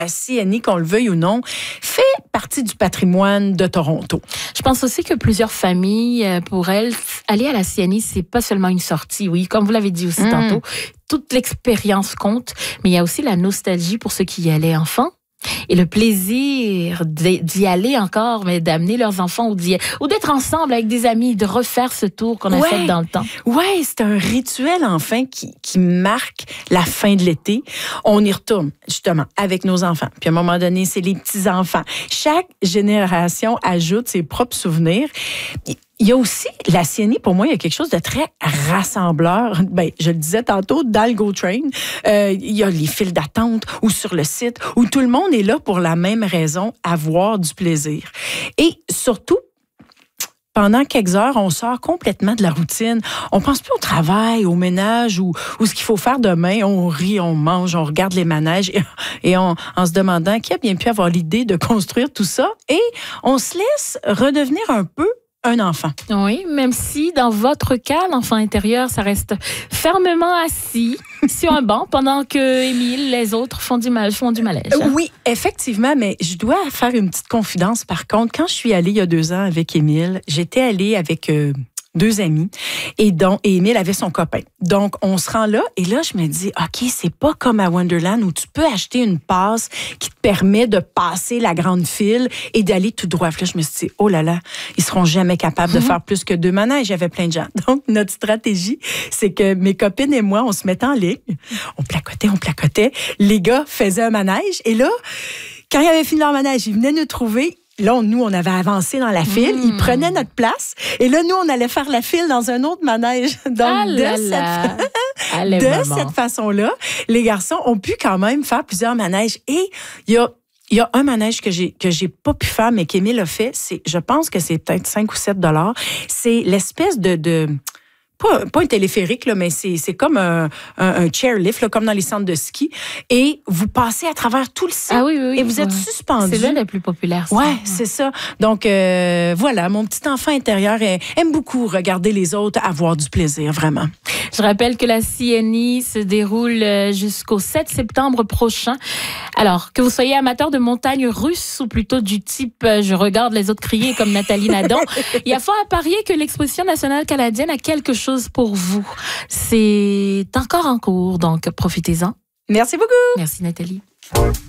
La CNI, qu'on le veuille ou non, fait partie du patrimoine de Toronto. Je pense aussi que plusieurs familles, pour elles, aller à la CNI, c'est pas seulement une sortie. Oui, comme vous l'avez dit aussi tantôt, toute l'expérience compte, mais il y a aussi la nostalgie pour ceux qui y allaient enfants. Et le plaisir d'y aller encore, mais d'amener leurs enfants ou d'être ensemble avec des amis, de refaire ce tour qu'on a fait dans le temps. Ouais, c'est un rituel enfin qui marque la fin de l'été. On y retourne justement avec nos enfants. Puis à un moment donné, c'est les petits-enfants. Chaque génération ajoute ses propres souvenirs. Il y a aussi, la CNI, pour moi, il y a quelque chose de très rassembleur. Ben, je le disais tantôt, dans le Go Train, il y a les files d'attente ou sur le site où tout le monde est là pour la même raison, avoir du plaisir. Et surtout, pendant quelques heures, on sort complètement de la routine. On pense plus au travail, au ménage ou ce qu'il faut faire demain. On rit, on mange, on regarde les manèges et en se demandant qui a bien pu avoir l'idée de construire tout ça. Et on se laisse redevenir un peu un enfant. Oui, même si dans votre cas, l'enfant intérieur, ça reste fermement assis sur un banc pendant que Émile, les autres font du manège. Oui, effectivement, mais je dois faire une petite confidence. Par contre, quand je suis allée il y a 2 ans avec Émile, j'étais allée avec 2 amis et Émile avait son copain. Donc, on se rend là et là, je me dis, OK, c'est pas comme à Wonderland où tu peux acheter une passe qui te permet de passer la grande file et d'aller tout droit. Puis là, je me suis dit, oh là là, ils seront jamais capables de faire plus que 2 manèges. Il y avait plein de gens. Donc, notre stratégie, c'est que mes copines et moi, on se mettait en ligne. On placotait. Les gars faisaient un manège et là, quand ils avaient fini leur manège, ils venaient nous trouver. Là, nous, on avait avancé dans la file. Ils prenaient notre place. Et là, nous, on allait faire la file dans un autre manège. Donc, cette façon-là, les garçons ont pu quand même faire plusieurs manèges. Et il y a un manège que j'ai pas pu faire, mais qu'Émile a fait. Je pense que c'est peut-être 5 ou 7 $. C'est l'espèce de pas un téléphérique, là, mais c'est comme un chairlift, là, comme dans les centres de ski. Et vous passez à travers tout le site. Ah oui, et vous êtes suspendu. C'est l'un des plus populaires. Oui, c'est ça. Donc, voilà, mon petit enfant intérieur aime beaucoup regarder les autres avoir du plaisir, vraiment. Je rappelle que la CNI se déroule jusqu'au 7 septembre prochain. Alors, que vous soyez amateur de montagnes russes ou plutôt du type je regarde les autres crier comme Nathalie Nadon, il y a fort à parier que l'Exposition nationale canadienne a quelque chose pour vous. C'est encore en cours, donc profitez-en. Merci beaucoup. Merci Nathalie.